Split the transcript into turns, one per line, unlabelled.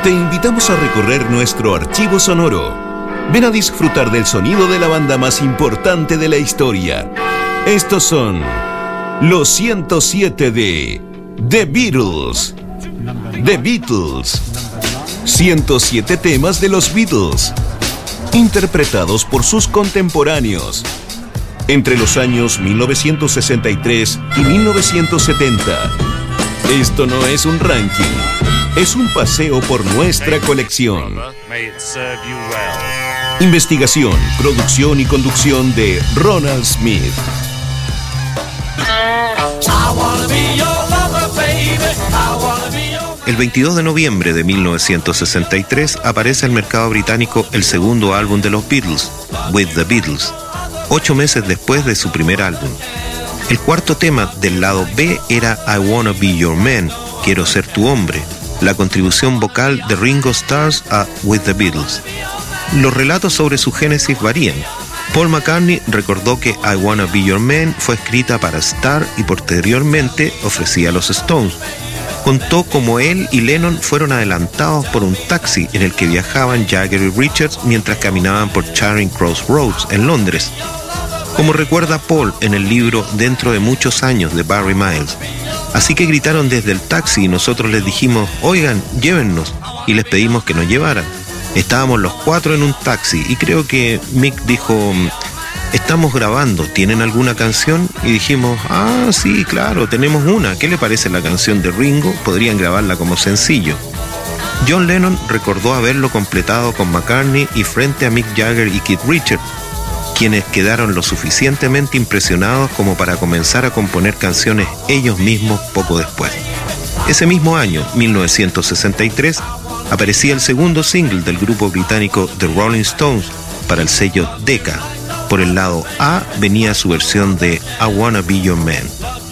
Te invitamos a recorrer nuestro archivo sonoro. Ven a disfrutar del sonido de la banda más importante de la historia. Estos son los 107 de The Beatles. The Beatles. 107 temas de los Beatles, interpretados por sus contemporáneos entre los años 1963 y 1970. Esto no es un ranking, es un paseo por nuestra colección. Investigación, producción y conducción de Ronald Smith.
El 22 de noviembre de 1963 aparece en el mercado británico el segundo álbum de los Beatles, With the Beatles, 8 meses después de su primer álbum. El cuarto tema del lado B era I Wanna Be Your Man, Quiero Ser Tu Hombre, la contribución vocal de Ringo Starr a With the Beatles. Los relatos sobre su génesis varían. Paul McCartney recordó que I Wanna Be Your Man fue escrita para Starr y posteriormente ofrecida a los Stones. Contó cómo él y Lennon fueron adelantados por un taxi en el que viajaban Jagger y Richards mientras caminaban por Charing Cross Roads en Londres. Como recuerda Paul en el libro Dentro de muchos años de Barry Miles. Así que gritaron desde el taxi y nosotros les dijimos, oigan, llévennos, y les pedimos que nos llevaran. Estábamos los 4 en un taxi y creo que Mick dijo, estamos grabando, ¿tienen alguna canción? Y dijimos, sí, claro, tenemos una. ¿Qué le parece la canción de Ringo? Podrían grabarla como sencillo. John Lennon recordó haberlo completado con McCartney y frente a Mick Jagger y Keith Richards, quienes quedaron lo suficientemente impresionados como para comenzar a componer canciones ellos mismos poco después. Ese mismo año, 1963, aparecía el segundo single del grupo británico The Rolling Stones para el sello Decca. Por el lado A venía su versión de I Wanna Be Your Man.